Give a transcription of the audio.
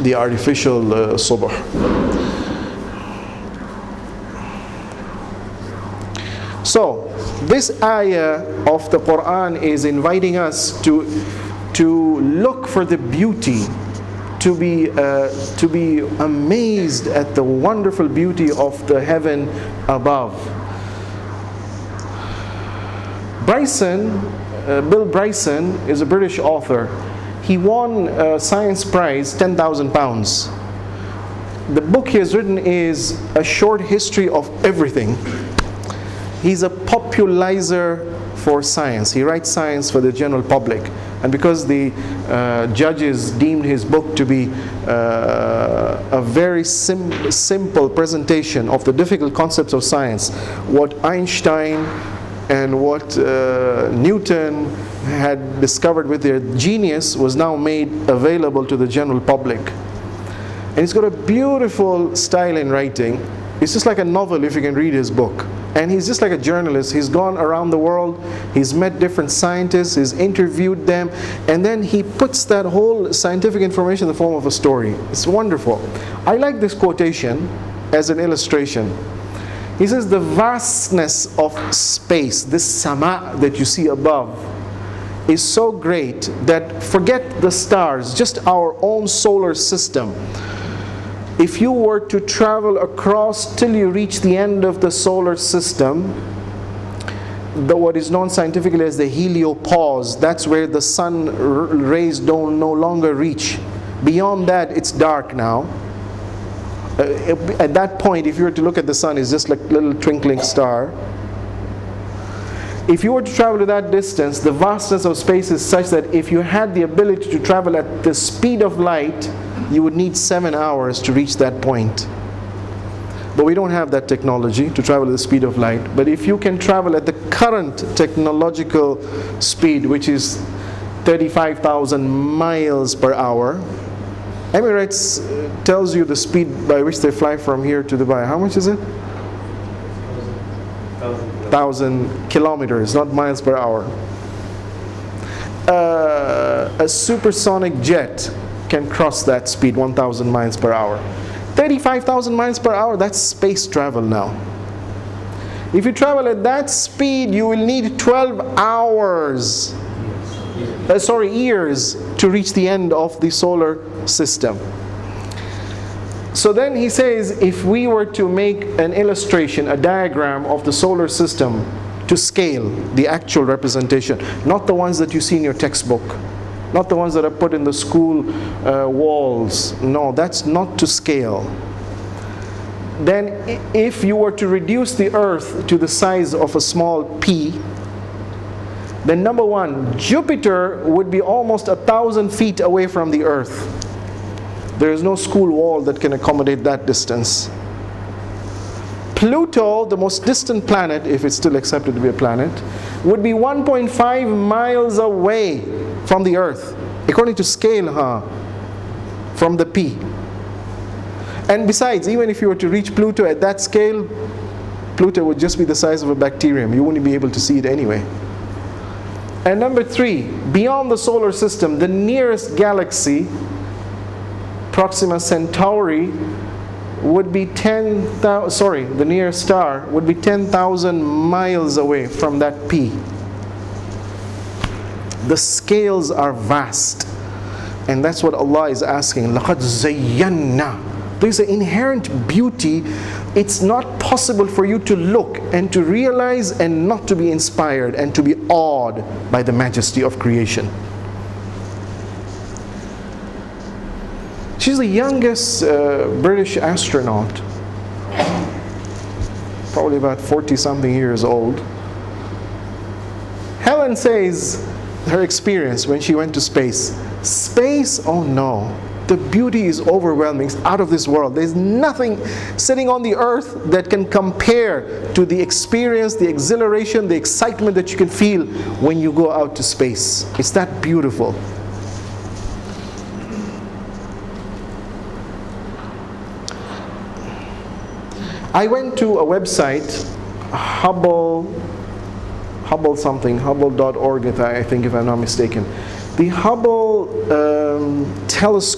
the artificial subh. So this ayah of the Quran is inviting us to look for the beauty, to be amazed at the wonderful beauty of the heaven above. Bill Bryson is a British author. He won a science prize, £10,000. The book he has written is a short history of everything. He's a popularizer for science. He writes science for the general public. And because the judges deemed his book to be a very simple presentation of the difficult concepts of science, what Einstein and what Newton had discovered with their genius was now made available to the general public. And he's got a beautiful style in writing. It's just like a novel if you can read his book. And he's just like a journalist. He's gone around the world, he's met different scientists, he's interviewed them, and then he puts that whole scientific information in the form of a story. It's wonderful. I like this quotation as an illustration. He says, the vastness of space, this sama that you see above, is so great that forget the stars, just our own solar system. If you were to travel across till you reach the end of the solar system, what is known scientifically as the heliopause, that's where the sun rays don't no longer reach. Beyond that, it's dark now. At that point, if you were to look at the sun, it's just like a little twinkling star. If you were to travel to that distance, the vastness of space is such that if you had the ability to travel at the speed of light, you would need 7 hours to reach that point. But we don't have that technology to travel at the speed of light. But if you can travel at the current technological speed, which is 35,000 miles per hour, Emirates tells you the speed by which they fly from here to Dubai. How much is it? 1,000 kilometers, not miles per hour. A supersonic jet can cross that speed, 1,000 miles per hour. 35,000 miles per hour, that's space travel now. If you travel at that speed, you will need 12 hours, years to reach the end of the solar system. So then he says, if we were to make an illustration, a diagram of the solar system to scale, the actual representation, not the ones that you see in your textbook, not the ones that are put in the school walls. No, that's not to scale. Then if you were to reduce the earth to the size of a small pea, then number one, Jupiter would be almost 1,000 feet away from the earth. There is no school wall that can accommodate that distance. Pluto, the most distant planet, if it's still accepted to be a planet, would be 1.5 miles away from the earth, according to scale, from the pea. And besides, even if you were to reach Pluto at that scale, Pluto would just be the size of a bacterium. You wouldn't be able to see it anyway. And number three, beyond the solar system, the nearest galaxy, Proxima Centauri, would be the nearest star would be 10,000 miles away from that pea. The scales are vast, and that's what Allah is asking. لَقَدْ زَيَّنَّا. There's an inherent beauty. It's not possible for you to look and to realize and not to be inspired and to be awed by the majesty of creation. She's the youngest British astronaut, probably about 40-something years old. Helen says her experience when she went to space. Space, oh no, the beauty is overwhelming, it's out of this world. There's nothing sitting on the earth that can compare to the experience, the exhilaration, the excitement that you can feel when you go out to space. It's that beautiful. I went to a website, Hubble.org, I think, if I'm not mistaken. The Hubble telescope